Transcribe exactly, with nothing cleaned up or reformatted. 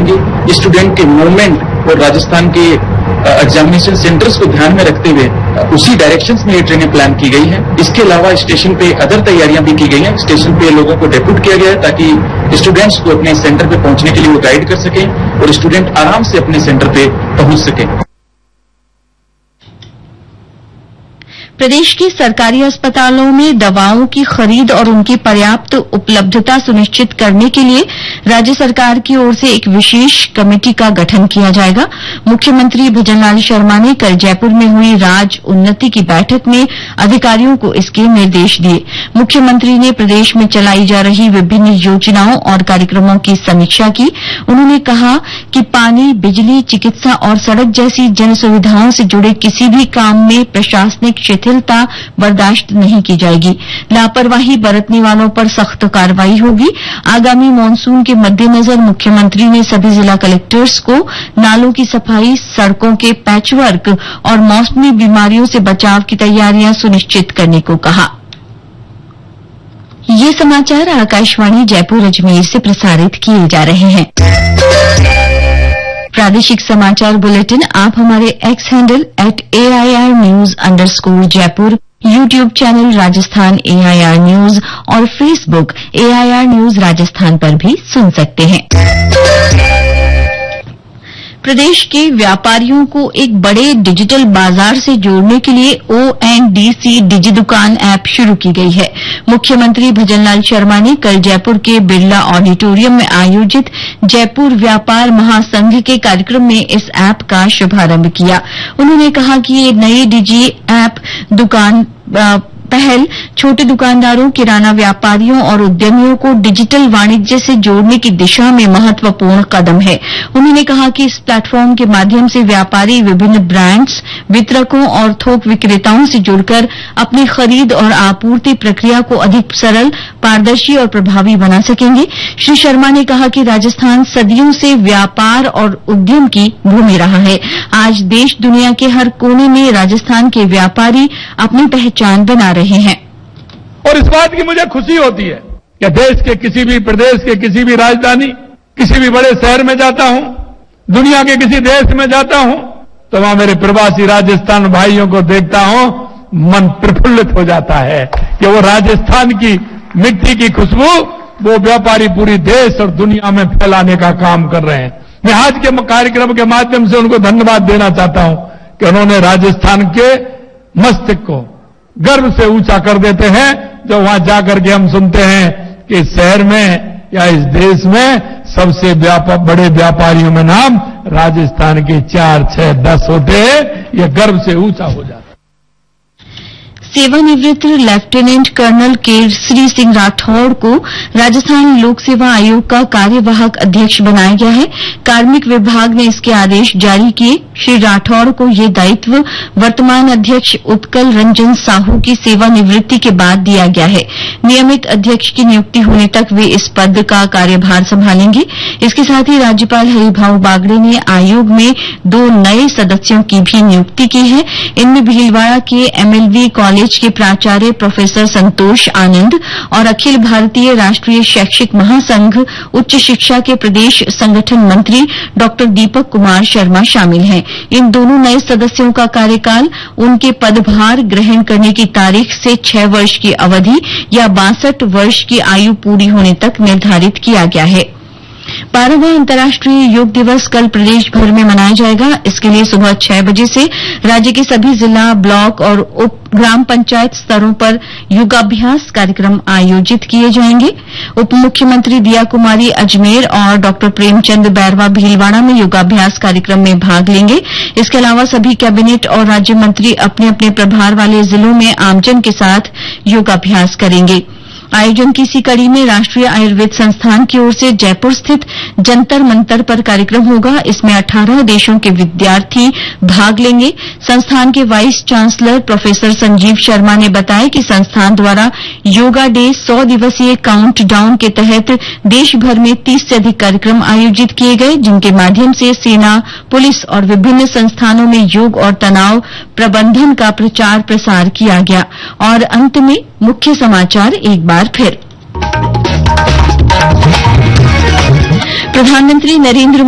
करेंगे। स्टूडेंट के मूवमेंट और राजस्थान के एग्जामिनेशन सेंटर्स को ध्यान में रखते हुए उसी डायरेक्शंस में ये ट्रेनें प्लान की गई हैं। इसके अलावा स्टेशन पे अदर तैयारियां भी की गई हैं। स्टेशन पे लोगों को डेप्यूट किया गया है ताकि स्टूडेंट्स को अपने सेंटर पे पहुंचने के लिए वो गाइड कर सकें और स्टूडेंट आराम से अपने सेंटर पे पहुंच सकें। प्रदेश के सरकारी अस्पतालों में दवाओं की खरीद और उनकी पर्याप्त उपलब्धता सुनिश्चित करने के लिए राज्य सरकार की ओर से एक विशेष कमेटी का गठन किया जाएगा। मुख्यमंत्री भजनलाल शर्मा ने कल जयपुर में हुई राज उन्नति की बैठक में अधिकारियों को इसके निर्देश दिए। मुख्यमंत्री ने प्रदेश में चलाई जा रही विभिन्न योजनाओं और कार्यक्रमों की समीक्षा की। उन्होंने कहा कि पानी, बिजली, चिकित्सा और सड़क जैसी जन सुविधाओं से जुड़े किसी भी काम में प्रशासनिक शिथिलता बर्दाश्त नहीं की जाएगी। लापरवाही बरतने वालों पर सख्त कार्रवाई होगी। आगामी मानसून के मद्देनजर मुख्यमंत्री ने सभी जिला कलेक्टर्स को नालों की सफाई, सड़कों के पैचवर्क और मौसमी बीमारियों से बचाव की तैयारियां सुनिश्चित करने को कहा। ये समाचार आकाशवाणी जयपुर अजमेर से प्रसारित किए जा रहे हैं। प्रादेशिक समाचार बुलेटिन आप हमारे x handle at AIR news underscore Jaipur, YouTube channel Rajasthan AIR news और फेसबुक एआईआर न्यूज राजस्थान पर भी सुन सकते हैं। प्रदेश के व्यापारियों को एक बड़े डिजिटल बाजार से जोड़ने के लिए ओएनडीसी डिजी दुकान ऐप शुरू की गई है। मुख्यमंत्री भजनलाल शर्मा ने कल जयपुर के बिरला ऑडिटोरियम में आयोजित जयपुर व्यापार महासंघ के कार्यक्रम में इस ऐप का शुभारंभ किया। उन्होंने कहा कि ये नई डिजी ऐप दुकान आ, पहल छोटे दुकानदारों, किराना व्यापारियों और उद्यमियों को डिजिटल वाणिज्य से जोड़ने की दिशा में महत्वपूर्ण कदम है। उन्होंने कहा कि इस प्लेटफॉर्म के माध्यम से व्यापारी विभिन्न ब्रांड्स, वितरकों और थोक विक्रेताओं से जुड़कर अपनी खरीद और आपूर्ति प्रक्रिया को अधिक सरल, पारदर्शी और प्रभावी बना सकेंगे। श्री शर्मा ने कहा कि राजस्थान सदियों से व्यापार और उद्यम की भूमि रहा है। आज देश दुनिया के हर कोने में राजस्थान के व्यापारी अपनी पहचान बना रहे हैं। और इस बात की मुझे खुशी होती है कि देश के किसी भी प्रदेश के किसी भी राजधानी, किसी भी बड़े शहर में जाता हूं, दुनिया के किसी देश में जाता हूं, तो वहां मेरे प्रवासी राजस्थान भाइयों को देखता हूं, मन प्रफुल्लित हो जाता है कि वो राजस्थान की मिट्टी की खुशबू वो व्यापारी पूरी देश और दुनिया में फैलाने का काम कर रहे हैं। मैं आज के कार्यक्रम के माध्यम से उनको धन्यवाद देना चाहता हूं कि उन्होंने राजस्थान के मस्तिष्क को गर्व से ऊंचा कर देते हैं। जो वहां जाकर के हम सुनते हैं कि इस शहर में या इस देश में सबसे व्यापक बड़े व्यापारियों में नाम राजस्थान के चार, छह, दस होते हैं, यह गर्व से ऊंचा हो जाता है। सेवानिवृत्त लेफ्टिनेंट कर्नल केसरी सिंह राठौड़ को राजस्थान लोक सेवा आयोग का कार्यवाहक अध्यक्ष बनाया गया है। कार्मिक विभाग ने इसके आदेश जारी किए। श्री राठौड़ को ये दायित्व वर्तमान अध्यक्ष उत्कल रंजन साहू की सेवानिवृत्ति के बाद दिया गया है। नियमित अध्यक्ष की नियुक्ति होने तक वे इस पद का कार्यभार संभालेंगे। इसके साथ ही राज्यपाल हरिभाऊ बागड़े ने आयोग में दो नए सदस्यों की भी नियुक्ति की है। इनमें भीलवाड़ा के एमएलवी कॉलेज के प्राचार्य प्रोफेसर संतोष आनंद और अखिल भारतीय राष्ट्रीय शैक्षिक महासंघ उच्च शिक्षा के प्रदेश संगठन मंत्री डॉक्टर दीपक कुमार शर्मा शामिल हैं। इन दोनों नए सदस्यों का कार्यकाल उनके पदभार ग्रहण करने की तारीख से छह वर्ष की अवधि या बासठ वर्ष की आयु पूरी होने तक निर्धारित किया गया है। बारहवां अंतर्राष्ट्रीय योग दिवस कल प्रदेश भर में मनाया जाएगा। इसके लिए सुबह छह बजे से राज्य के सभी जिला, ब्लॉक और उप ग्राम पंचायत स्तरों पर योगाभ्यास कार्यक्रम आयोजित किए जाएंगे। उप मुख्यमंत्री दिया कुमारी अजमेर और डॉक्टर प्रेमचंद बैरवा भीलवाड़ा में योगाभ्यास कार्यक्रम में भाग लेंगे। इसके अलावा सभी कैबिनेट और राज्य मंत्री अपने अपने प्रभार वाले जिलों में आमजन के साथ योगाभ्यास करेंगे। आयोजन की इसी कड़ी में राष्ट्रीय आयुर्वेद संस्थान की ओर से जयपुर स्थित जंतर मंतर पर कार्यक्रम होगा। इसमें अठारह देशों के विद्यार्थी भाग लेंगे। संस्थान के vice chancellor professor Sanjeev Sharma ने बताया कि संस्थान द्वारा योगा डे सौ दिवसीय काउंट डाउन के तहत देश भर में तीस से अधिक कार्यक्रम आयोजित किए गए, जिनके माध्यम से सेना, पुलिस और विभिन्न संस्थानों में योग और तनाव प्रबंधन का प्रचार प्रसार किया गया। और अंत में मुख्य समाचार एक बार फिर। प्रधानमंत्री नरेंद्र